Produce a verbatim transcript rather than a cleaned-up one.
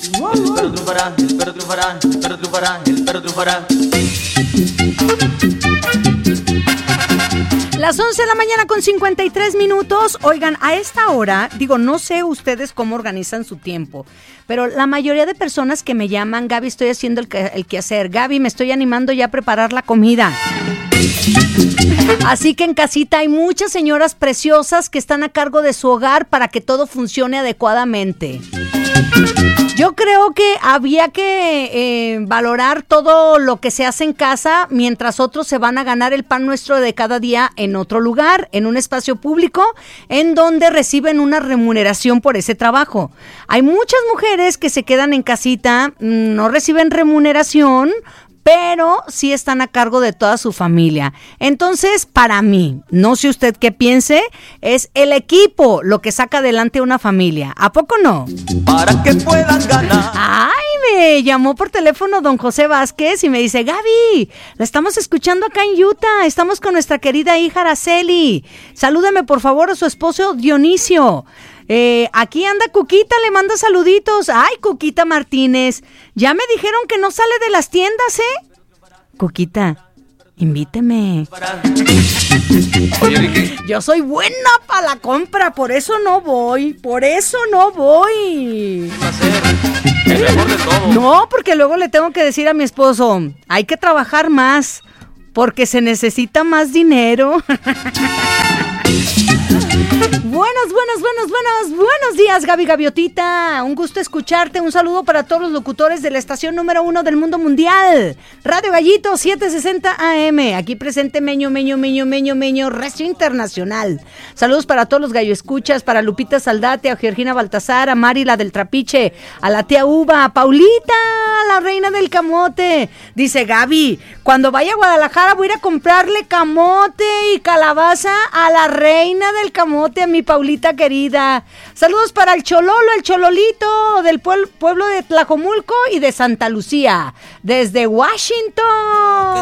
El perro triunfará, el perro triunfará, el perro triunfará, el perro triunfará. Las once de la mañana con cincuenta y tres minutos. Oigan, a esta hora, digo, no sé ustedes cómo organizan su tiempo, pero la mayoría de personas que me llaman, Gaby, estoy haciendo el, que, el quehacer, Gaby, me estoy animando ya a preparar la comida. Así que en casita hay muchas señoras preciosas que están a cargo de su hogar para que todo funcione adecuadamente. Yo creo que había que eh, valorar todo lo que se hace en casa mientras otros se van a ganar el pan nuestro de cada día en otro lugar, en un espacio público, en donde reciben una remuneración por ese trabajo. Hay muchas mujeres que se quedan en casita, no reciben remuneración, pero sí están a cargo de toda su familia. Entonces, para mí, no sé usted qué piense, es el equipo lo que saca adelante una familia. ¿A poco no? Para que puedan ganar. Ay, me llamó por teléfono don José Vázquez y me dice, Gaby, la estamos escuchando acá en Utah, estamos con nuestra querida hija Araceli. Salúdeme por favor a su esposo Dionisio. Eh, aquí anda Cuquita, le manda saluditos. Ay, Cuquita Martínez, ya me dijeron que no sale de las tiendas, ¿eh? Cuquita, invíteme. Oye, Vicky. Yo soy buena para la compra, por eso no voy, por eso no voy. Va a ser el mejor de todo. No, porque luego le tengo que decir a mi esposo, hay que trabajar más, porque se necesita más dinero. Buenos, buenos, buenos, buenos, buenos días, Gaby Gaviotita. Un gusto escucharte. Un saludo para todos los locutores de la estación número uno del mundo mundial, Radio Gallito setecientos sesenta A M. Aquí presente Meño, Meño, Meño, Meño, Meño, Recio Internacional. Saludos para todos los gallo escuchas, para Lupita Saldate, a Georgina Baltasar, a Mari, la del Trapiche, a la tía Uva, a Paulita, la reina del camote. Dice Gaby, cuando vaya a Guadalajara voy a ir a comprarle camote y calabaza a la reina del camote, a mi Paulita querida. Saludos para el Chololo, el Chololito del pueblo, pueblo de Tlajomulco y de Santa Lucía, desde Washington.